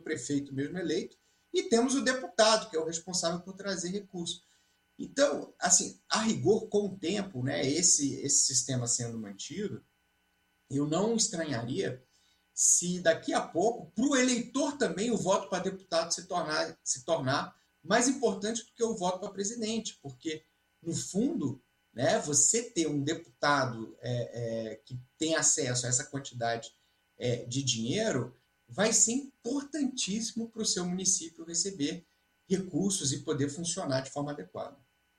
prefeito mesmo eleito, e temos o deputado, que é o responsável por trazer recursos. Então, assim, a rigor, com o tempo, né, esse sistema sendo mantido, eu não estranharia se daqui a pouco, para o eleitor também, o voto para deputado se tornar mais importante do que o voto para presidente, porque, no fundo, né, você ter um deputado que tem acesso a essa quantidade de dinheiro vai ser importantíssimo para o seu município receber recursos e poder funcionar de forma adequada.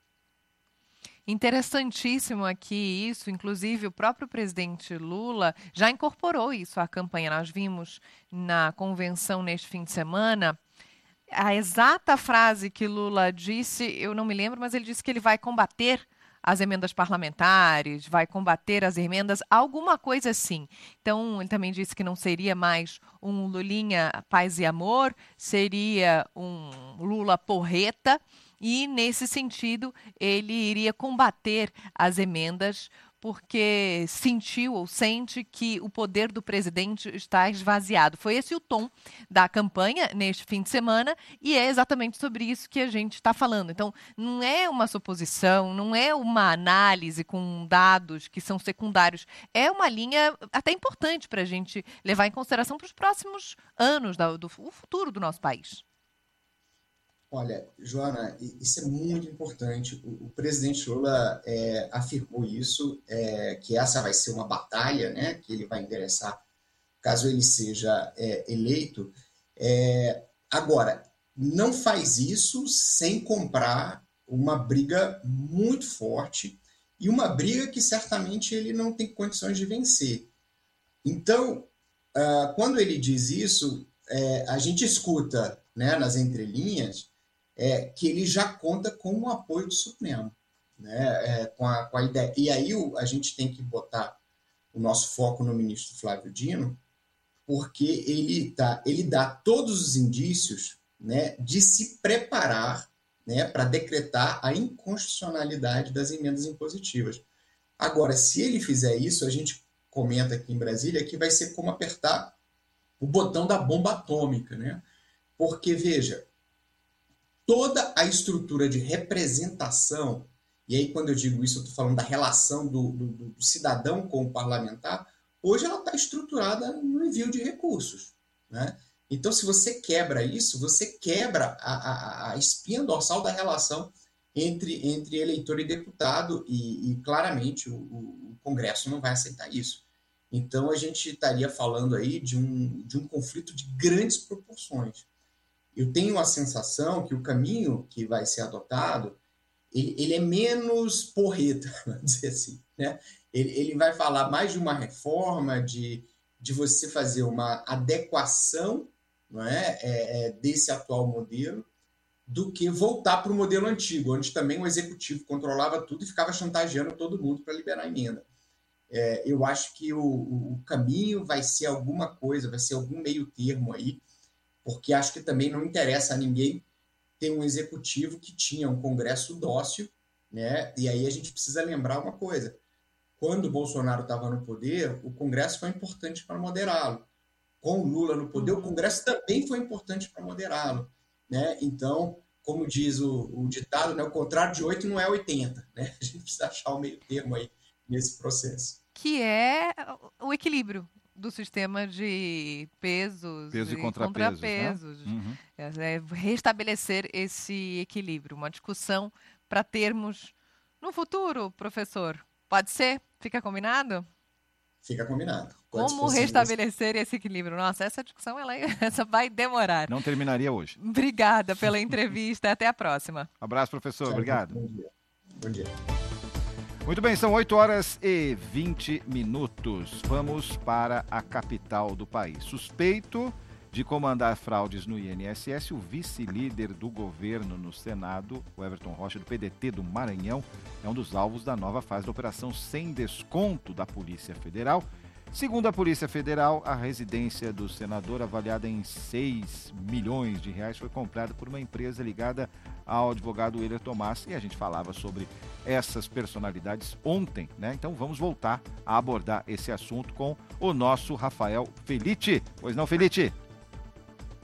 Interessantíssimo aqui isso, inclusive o próprio presidente Lula já incorporou isso à campanha. Nós vimos na convenção neste fim de semana a exata frase que Lula disse, eu não me lembro, mas ele disse que ele vai combater as emendas parlamentares, vai combater as emendas, alguma coisa assim. Então, ele também disse que não seria mais um Lulinha paz e amor, seria um Lula porreta, e, nesse sentido, ele iria combater as emendas, porque sentiu ou sente que o poder do presidente está esvaziado. Foi esse o tom da campanha neste fim de semana e é exatamente sobre isso que a gente está falando. Então, não é uma suposição, não é uma análise com dados que são secundários, é uma linha até importante para a gente levar em consideração para os próximos anos, do futuro do nosso país. Olha, Joana, isso é muito importante. O presidente Lula afirmou isso, que essa vai ser uma batalha, né, que ele vai endereçar caso ele seja eleito. Agora, não faz isso sem comprar uma briga muito forte e uma briga que certamente ele não tem condições de vencer. Então, quando ele diz isso, a gente escuta, né, nas entrelinhas, que ele já conta com o apoio do Supremo, né, com a ideia. E aí a gente tem que botar o nosso foco no ministro Flávio Dino, porque ele dá todos os indícios, né, de se preparar, né, para decretar a inconstitucionalidade das emendas impositivas. Agora, se ele fizer isso, a gente comenta aqui em Brasília que vai ser como apertar o botão da bomba atômica, né? Porque, veja, toda a estrutura de representação, e aí quando eu digo isso eu estou falando da relação do cidadão com o parlamentar, hoje ela está estruturada no envio de recursos, né? Então, se você quebra isso, você quebra a espinha dorsal da relação entre eleitor e deputado, e claramente o Congresso não vai aceitar isso. Então, a gente estaria falando aí de um conflito de grandes proporções. Eu tenho a sensação que o caminho que vai ser adotado, ele é menos porreta, vamos dizer assim, né? Ele vai falar mais de uma reforma, de você fazer uma adequação, não é, desse atual modelo, do que voltar para o modelo antigo, onde também o executivo controlava tudo e ficava chantageando todo mundo para liberar a emenda. Eu acho que o caminho vai ser alguma coisa, vai ser algum meio termo aí, porque acho que também não interessa a ninguém ter um executivo que tinha um Congresso dócil, né? E aí a gente precisa lembrar uma coisa: quando o Bolsonaro estava no poder, o Congresso foi importante para moderá-lo. Com o Lula no poder, o Congresso também foi importante para moderá-lo, né? Então, como diz o ditado, né, o contrário de 8 não é 80, né? A gente precisa achar o meio termo aí nesse processo. Que é o equilíbrio do sistema de pesos e contrapesos, né? Restabelecer esse equilíbrio, uma discussão para termos no futuro, professor. Pode ser? Fica combinado? Fica combinado. Como restabelecer esse equilíbrio? Nossa, essa discussão essa vai demorar. Não terminaria hoje. Obrigada pela entrevista. Até a próxima. Abraço, professor. Tchau, obrigado. Bom dia. Bom dia. Muito bem, são 8h20. Vamos para a capital do país. Suspeito de comandar fraudes no INSS, o vice-líder do governo no Senado, o Everton Rocha, do PDT do Maranhão, é um dos alvos da nova fase da operação sem desconto da Polícia Federal. Segundo a Polícia Federal, a residência do senador, avaliada em 6 milhões de reais, foi comprada por uma empresa ligada ao advogado Willer Tomás, e a gente falava sobre essas personalidades ontem, né? Então vamos voltar a abordar esse assunto com o nosso Rafael Felitti. Pois não, Felitti?